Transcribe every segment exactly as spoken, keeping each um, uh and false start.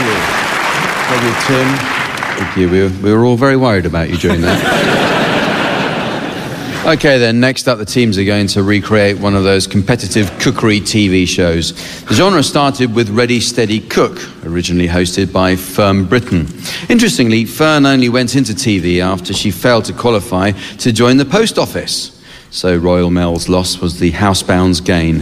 Love you, Tim. Thank you. We were, we were all very worried about you during that. Okay, then, next up, the teams are going to recreate one of those competitive cookery T V shows. The genre started with Ready, Steady, Cook, originally hosted by Fern Britton. Interestingly, Fern only went into T V after she failed to qualify to join the post office. So Royal Mail's loss was the housebound's gain.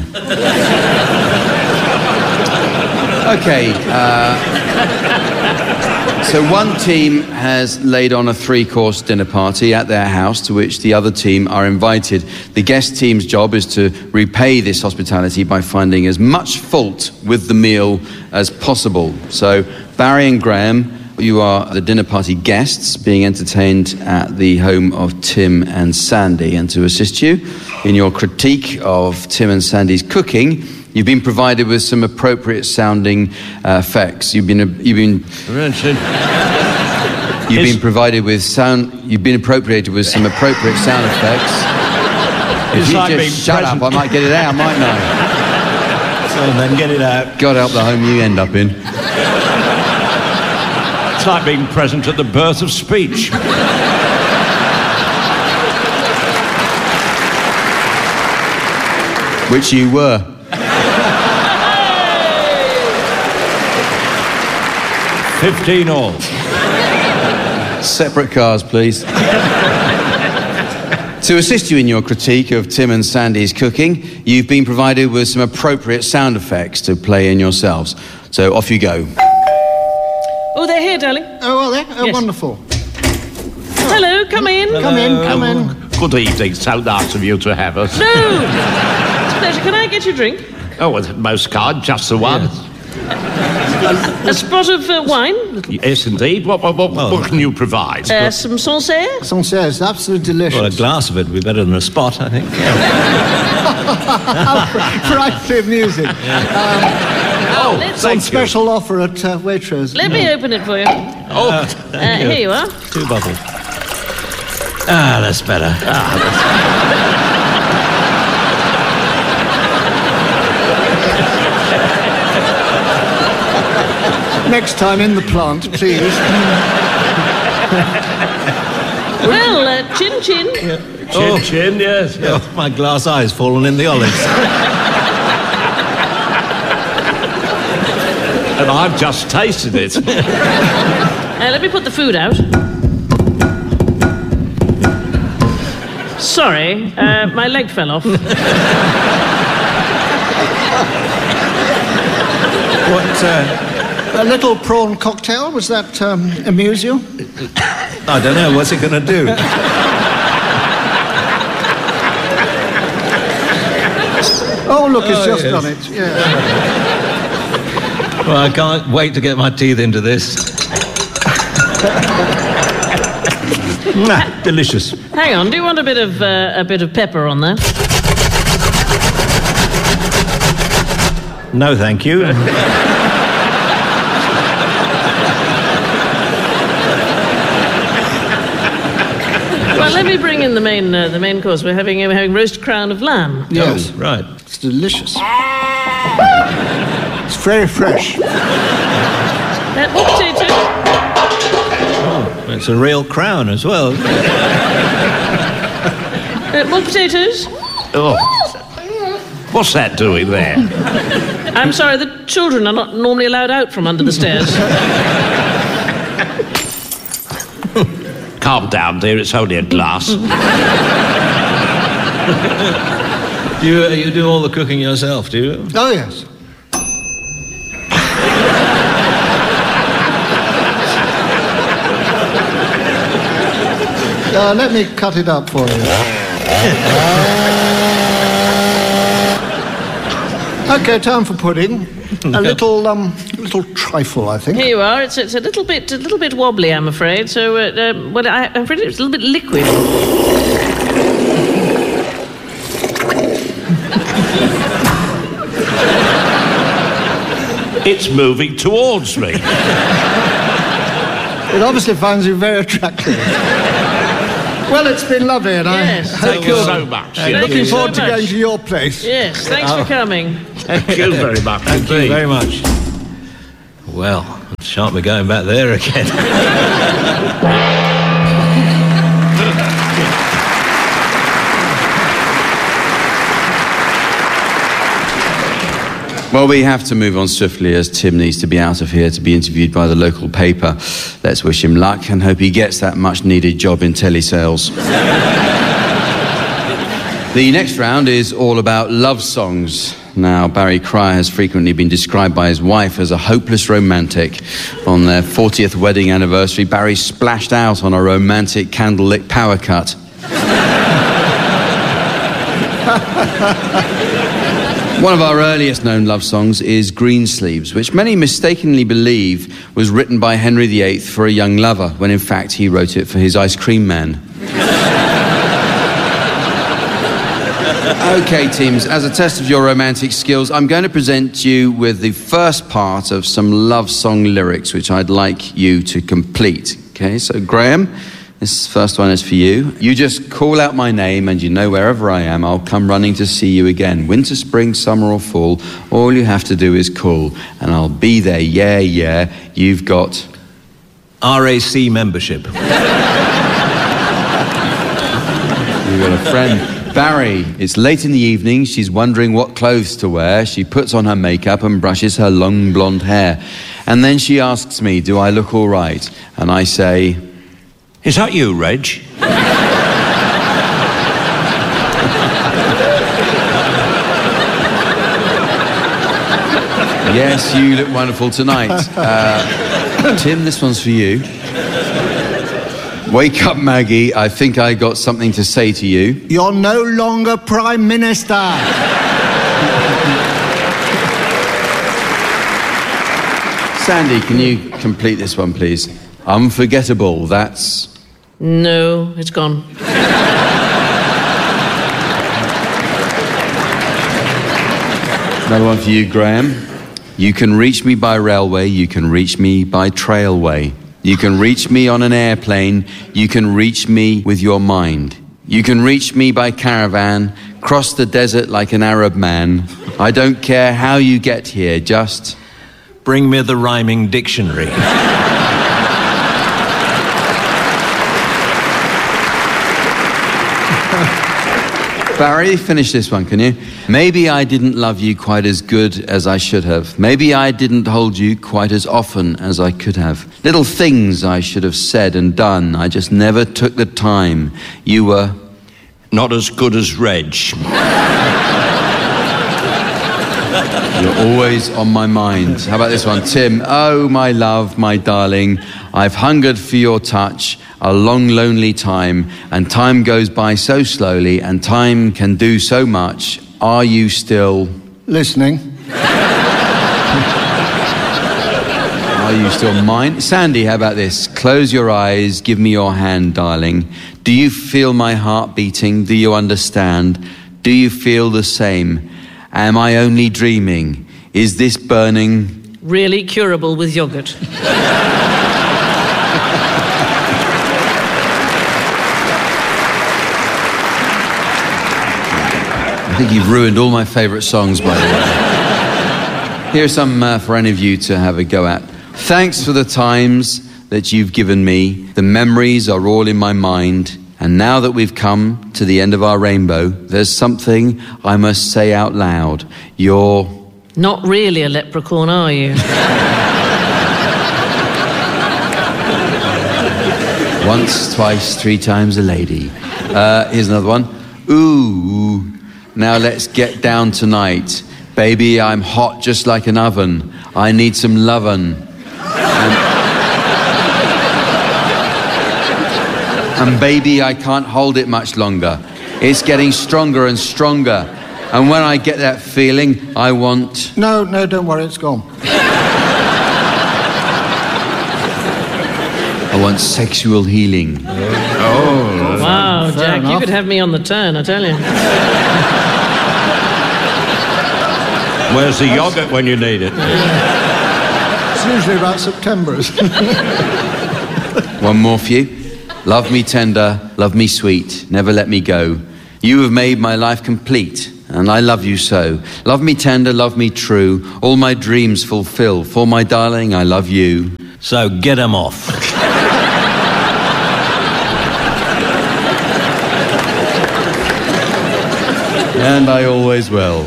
Okay, uh... So one team has laid on a three-course dinner party at their house to which the other team are invited. The guest team's job is to repay this hospitality by finding as much fault with the meal as possible. So Barry and Graham, you are the dinner party guests being entertained at the home of Tim and Sandy. And to assist you in your critique of Tim and Sandy's cooking, you've been provided with some appropriate sounding uh, effects. You've been, you've been, you've been provided with sound. You've been appropriated with some appropriate sound effects. If you like just shut present. up, I might get it out, mightn't I? So then get it out. God help the home you end up in. It's like being present at the birth of speech. Which you were. Fifteen all. Separate cars, please. To assist you in your critique of Tim and Sandy's cooking, you've been provided with some appropriate sound effects to play in yourselves. So off you go. Oh, they're here, darling. Oh, are they? Oh, yes. Wonderful. Hello, come in. Hello. Come in, come in. Good evening. So nice of you to have us. No! It's a pleasure. Can I get you a drink? Oh, well, most kind. Just the one. Yes. A spot of uh, wine? Yes, indeed. What, what, what, well, what can you provide? Uh, some Sancerre? Sancerre is absolutely delicious. Well, a glass of it would be better than a spot, I think. Frightfully amusing. Yeah. Um, oh, let's on special you. offer at uh, Waitrose. Let no. me open it for you. Oh, uh, here you are. Two bottles. Ah, that's better. Ah, that's... Next time in the plant, please. Well, uh, chin chin. Yeah. Chin oh. chin, yes. yes. Oh, my glass eye's fallen in the olives. And I've just tasted it. uh, let me put the food out. Sorry, uh, my leg fell off. What, uh... A little prawn cocktail, was that um, amuse you? I don't know, what's it going to do? Oh, look, it's oh, just yes. done it, yeah. Well, I can't wait to get my teeth into this. Nah, delicious. Hang on, do you want a bit of, uh, a bit of pepper on that? No, thank you. Well, let me bring in the main, uh, the main course. We're having, uh, we're having roast crown of lamb. Yes. Oh, right. It's delicious. It's very fresh. Uh, more potatoes. Oh, it's a real crown as well. Uh, more potatoes. Oh. What's that doing there? I'm sorry, the children are not normally allowed out from under the stairs. Calm down, dear. It's only a glass. do you, you do all the cooking yourself, do you? Oh, yes. uh, let me cut it up for you. Okay, time for pudding. A little, um, little trifle, I think. Here you are. It's, it's a little bit, a little bit wobbly, I'm afraid. So, uh, um, well, I, I'm afraid it's a little bit liquid. It's moving towards me. It obviously finds you very attractive. Well, it's been lovely, and yes. I thank you so much. I'm looking forward so to going to your place. Yes, thanks oh. for coming. Thank you very much. Thank indeed. you very much. Well, shall Shan't be going back there again. Well, we have to move on swiftly as Tim needs to be out of here to be interviewed by the local paper. Let's wish him luck and hope he gets that much-needed job in telesales. The next round is all about love songs. Now, Barry Cryer has frequently been described by his wife as a hopeless romantic. On their fortieth wedding anniversary, Barry splashed out on a romantic candlelit power cut. One of our earliest known love songs is Greensleeves, which many mistakenly believe was written by Henry the Eighth for a young lover, when in fact he wrote it for his ice cream man. Okay, teams, as a test of your romantic skills, I'm going to present you with the first part of some love song lyrics, which I'd like you to complete. Okay, so Graham, this first one is for you. You just call out my name and you know wherever I am, I'll come running to see you again. Winter, spring, summer or fall, all you have to do is call and I'll be there, yeah, yeah. You've got... R A C membership. You've got a friend. Barry, it's late in the evening, she's wondering what clothes to wear. She puts on her makeup and brushes her long blonde hair. And then she asks me, do I look all right? And I say... Is that you, Reg? Yes, you look wonderful tonight. Uh, Tim, this one's for you. Wake up, Maggie. I think I got something to say to you. You're no longer Prime Minister. Sandy, can you complete this one, please? Unforgettable, that's... No, it's gone. Another one for you, Graham. You can reach me by railway, you can reach me by trailway. You can reach me on an airplane, you can reach me with your mind. You can reach me by caravan, cross the desert like an Arab man. I don't care how you get here, just... Bring me the rhyming dictionary. Barry, finish this one, can you? Maybe I didn't love you quite as good as I should have. Maybe I didn't hold you quite as often as I could have. Little things I should have said and done. I just never took the time. You were... Not as good as Reg. You're always on my mind. How about this one, Tim? Oh, my love, my darling, I've hungered for your touch a long, lonely time, and time goes by so slowly, and time can do so much. Are you still... Listening. Are you still mine? Sandy, how about this? Close your eyes, give me your hand, darling. Do you feel my heart beating? Do you understand? Do you feel the same? Am I only dreaming? Is this burning? Really curable with yogurt. I think you've ruined all my favourite songs, by the way. Here's some uh, for any of you to have a go at. Thanks for the times that you've given me. The memories are all in my mind. And now that we've come to the end of our rainbow, there's something I must say out loud. You're... Not really a leprechaun, are you? Once, twice, three times a lady. Uh, here's another one. Ooh, now let's get down tonight. Baby, I'm hot just like an oven. I need some lovin'. And, and baby, I can't hold it much longer. It's getting stronger and stronger. And when I get that feeling, I want... No, no, don't worry, it's gone. I want sexual healing. Oh. Wow, Fair Jack, enough. you could have me on the turn, I tell you. Where's the yogurt when you need it? It's usually about September, isn't it? One more for you. Love me tender, love me sweet, never let me go. You have made my life complete, and I love you so. Love me tender, love me true, all my dreams fulfill. For my darling, I love you. So get 'em off. And I always will.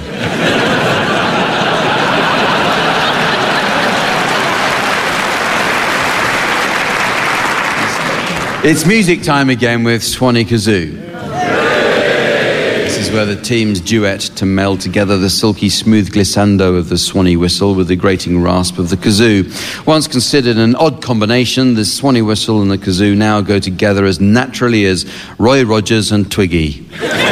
It's music time again with Swanee Kazoo. This is where the teams duet to meld together the silky smooth glissando of the Swanee whistle with the grating rasp of the kazoo. Once considered an odd combination, the Swanee whistle and the kazoo now go together as naturally as Roy Rogers and Twiggy.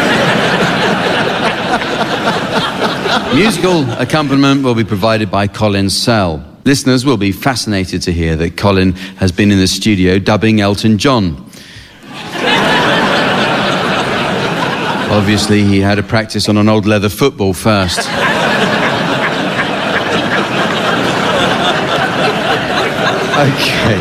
Musical accompaniment will be provided by Colin Sell. Listeners will be fascinated to hear that Colin has been in the studio dubbing Elton John. Obviously, he had to practice on an old leather football first. Okay.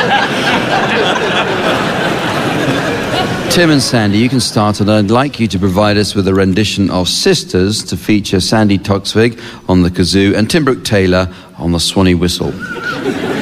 Tim and Sandy, you can start, and I'd like you to provide us with a rendition of Sisters to feature Sandy Toksvig on the kazoo and Tim Brooke Taylor on the Swanee whistle.